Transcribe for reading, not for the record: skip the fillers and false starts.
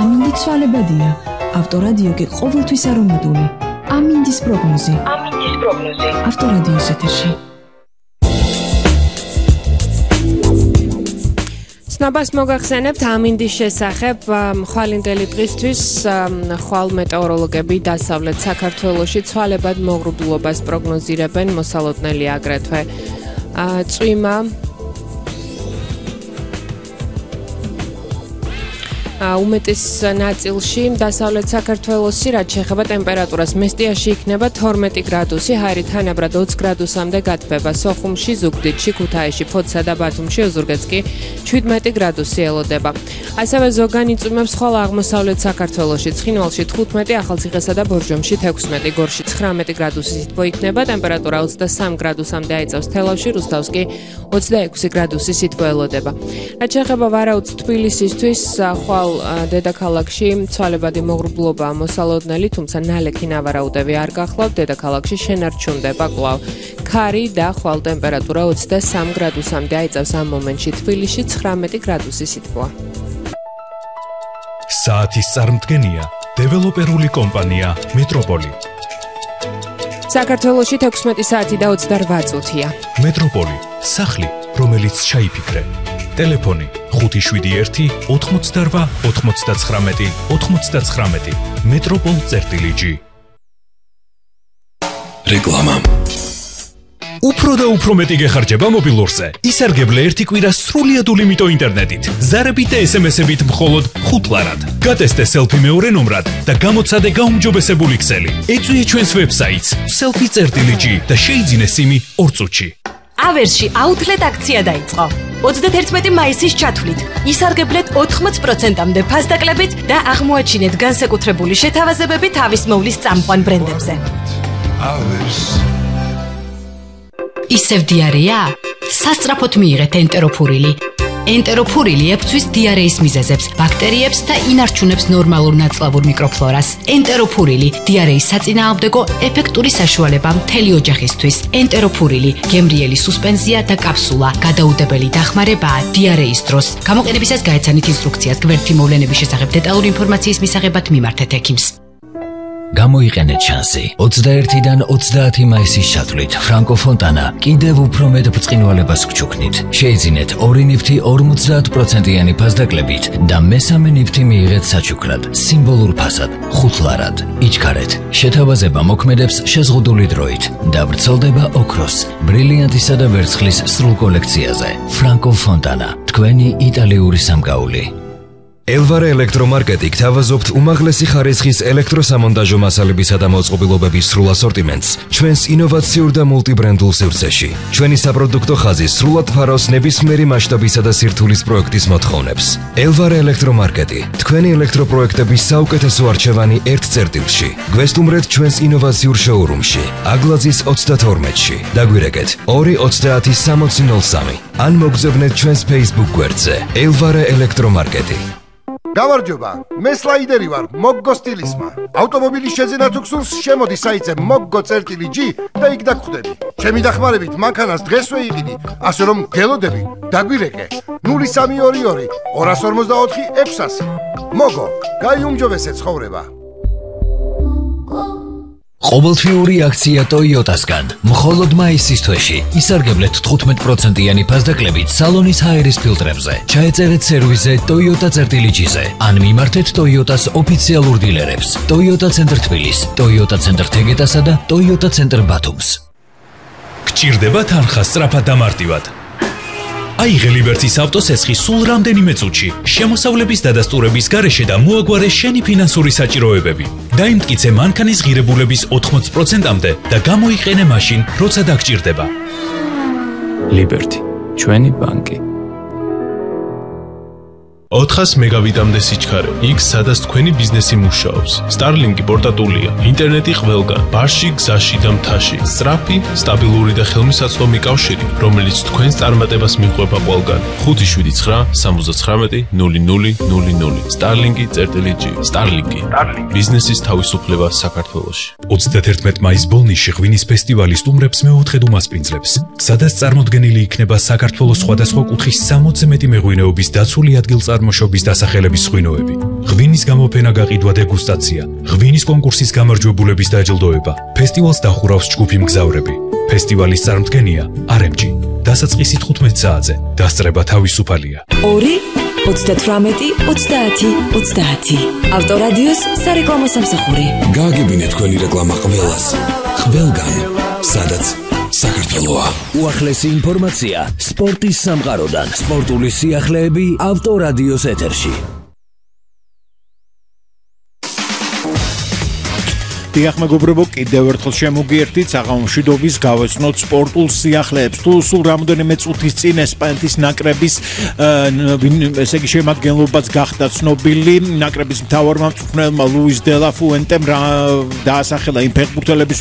ამინდი ცვალებადია. ავტორადიო კი ყოველთვის არომატული. ამინდის პროგნოზი. ავტორადიოს ეთერში. ცნობას მოგახსენებთ ამინდის შესახებ ხვალინდელი დღისთვის ხვალ მეტეოროლოგები დასავლეთ საქართველოში ცვალებად მოღრუბლობას პროგნოზირებენ მოსალოდნელი აგრეთვე წვიმა უმეტეს ნაწილში დასავლეთ საქართველოში რაც შეეხება ტემპერატურას მესტიაში იქნება 12 გრადუსი, ჰაერი თანაბრად 20 გრადუსამდე გათბება. სოხუმში, ზუგდიდში, ქუთაისში, ფოთსა და ბათუმში, ოზურგეთს კი 17 გრადუსი ელოდება. ასევე ზოგან იწვიმებს ხვალ აღმოსავლეთ საქართველოში, ცხინვალში 15, ახალციხესა და ბორჯომში 16, გორში 19 გრადუსი სითბო იქნება, ტემპერატურა 23 გრადუსამდე აიწევს თელავში, რუსთავს კი 26 გრადუსი სითბო ელოდება. რაც შეეხება ვარაუდს თბილისისთვის, ხვალ დედაქალაქში ცვალებადი მოღრუბლობა მოსალოდნელი, თუმცა ნალექი ნავარაუდები არ გახლავთ. დედაქალაქში შენარჩუნდება კვლავ ქარი და ხვალ ტემპერატურა 23 გრადუსამდე აიწევს ამ მომენტში, თბილისში 19 გრადუსი სითბოა. საათის წარმდგენია დეველოპერული კომპანია მეტროპოლი. საქართველოში 16 საათი და 28 წუთია. მეტროპოლი, სახლი, რომელიც ჩაიფიქრე. ტელეფონი 571 88 99 99. metropol.g. რეკლამა. უფრო და უფრო მეტი გეხარჯება მობილურზე. ისარგებლე ერთი კვირა სრულიად ულიმიტო ინტერნეტით. ზარებით და SMS-ებით მხოლოდ 5 ლარად. გატესტე selfie მეორე ნომრად და გამოცადე გაუმჯობესებული ქსელი. ეწვიე ჩვენს ვებსაიტს selfie.g და შეიძინე სიმი 2 წუთში. ავერსში აუთლეტ აქცია დაიწყო. 31 მაისის ჩათვლით ისარგებლეთ 80%-მდე ფასდაკლებით და აღმოაჩინეთ განსაკუთრებული შეთავაზებები თავის მოვლის წამყვან ბრენდებზე. ისევ დიარეა? სასწრაფოდ მიიღეთ ენტეროფურილი. ენტეროფურილი ებწვის დიარეის მიზეზებს, ბაქტერიებს და ინარჩუნებს ნორმალურ ნაწლავურ მიკროფლორას. ენტეროფურილი დიარეის საწინააღმდეგო ეფექტური საშუალება მთელი ოჯახისთვის. ენტეროფურილი გემრიელი სუსპენზია და კაფსულა, გადაუდებელი დახმარებაა დიარეის დროს. გამოყენებისას გაეცანით ინსტრუქციას. გვერდითი მოვლენების შესახებ დეტალური ინფორმაციის მისაღებად მიმართეთ ექიმს. გამოიყენეთ შანსი. 21-დან 30 მაისის ჩათვლით ფრანკო ფონტანა კიდევ უფრო მეტ ბრწყინვალებას გჩუქნით. შეიძინეთ 2 ნივთი 50%-იანი ფასდაკლებით და მესამე ნივთი მიიღეთ საჩუქრად, სიმბოლურ ფასად, 5 ლარად. იჩქარეთ. შეთავაზება მოქმედებს შეზღუდული დროით და ვრცელდება ოქროს, ბრილიანტისა და ვერცხლის სრულ კოლექციაზე. ფრანკო ფონტანა, თქვენი იტალიური სამგაული. ელვარე ელექტრომარკეტი გთავაზობთ უმაღლესი ხარისხის ელექტროსამონტაჟო მასალებისა და მოწყობილობების სრულ ასორტიმენტს ჩვენს ინოვაციურ და მულტიბრენდულ სივრცეში. ჩვენი საპროდუქტო ხაზი სრულად ფარავს ნებისმიერი მასშტაბისა და სირთულის პროექტის მოთხოვნებს. ელვარე ელექტრომარკეტი, თქვენი ელექტროპროექტების საუკეთესო არჩევანი ერთ წერტილში. გვესტუმრეთ ჩვენს ინოვაციურ შოურუმში, აგლაძის 32-ში. დაგვირეკეთ 230-6003 ან მოგზავნეთ ჩვენს Facebook გვერდზე ელვარე ელექტრომარკეტი. გამარჯობა, მე სლაიდერი ვარ, მოგგო სტილისმა. ავტომობილის შეძენა თუ გსურს, შემოდი საიტზე moggo.g და იქ დაგხვდები. ჩემი დახმარებით მანქანას დღესვე იყიდი, ასე რომ გელოდები, დაგვირეკე. 0322 254 600. მოგო, გაიუმჯობესე ცხოვრება. ყოველთვიური აქცია ტოიოტასგან. მხოლოდ მაისის თვეში ისარგებლეთ 15%-იანი ფასდაკლებით სალონის ჰაერის ფილტრებზე. ჩაეწერეთ სერვისზე toyota.gz-ზე ან მიმართეთ ტოიოტას ოფიციალურ დილერებს. ტოიოტა ცენტრ თბილის, ტოიოტა ცენტრ თეგეტასა და ტოიოტა ცენტრ ბათუმს. გჭირდება თანხა სწრაფად და მარტივად. აიღე ლიბერტის ავტოსესხი სულ რამდენიმე წუთში, შემოსავლების დადასტურების გარეშე და მოაგვარე შენი ფინანსური საჭიროებები. დაიმტკიცე მანქანის ღირებულების 80%-მდე და გამოიყენე მაშინ, როცა დაგჭირდება. ლიბერტი, ჩვენი ბანკი. 400 მეგავიტამდე სიჩქარე. იქ სადაც თქვენი ბიზნესი მუშაობს. Starlink-ი პორტატულია. ინტერნეტი ყველგან, ბარში, გზაში და მთაში. სწრაფი, სტაბილური და ხელმისაწვდომი კავშირი, რომელიც თქვენს წარმატებას მიყვება ყველგან. 579 79 0000. Starlink.g. Starlink-ი. ბიზნესის თავისუფლება საქართველოში. 31 მაის ბოლნისში ღვინის ფესტივალი სტუმრებს მეოთხედ უმასპინძლებს, სადაც წარმოდგენილი იქნება საქართველოს სხვადასხვა კუთხის 60-ზე მეტი მეღვინეობის დაცული ადგილ წარმოშობის დასახელების ღვინოები. ღვინის გამოფენა გაყიდვა დეგუსტაცია, ღვინის კონკურსის გამარჯვებულების დაჯილდოება. ფესტივალს დახურავს ჯგუფი მგზავრები. ფესტივალის წარმდგენია RMG. დასაწყისი 15 საათზე. დასწრება თავისუფალია. 2-18-30-30. ავტორადიოს სარეკლამო სამსახური. გააგებინეთ თქვენი რეკლამა ყველას. ყველგან, სადაც საქართველოა. უახლესი ინფორმაცია სპორტის სამყაროდან. სპორტული სიახლეები ავტორადიოს ეთერში. დიახ მეგობრებო, კიდევ ერთხელ შემოგიერთით საღამომშვიდობის გავეცნოთ სპორტულ სიახლეებს. თუ სულ რამოდენიმე წუთის წინ ესპანეთის ნაკრების ესე იგი შემადგენლობაც გახდა ცნობილი, ნაკრების მთავარმა მწვრთნელმა ლუის დე ლა ფუენტემ დაასახელა იმ ფეხბურთელების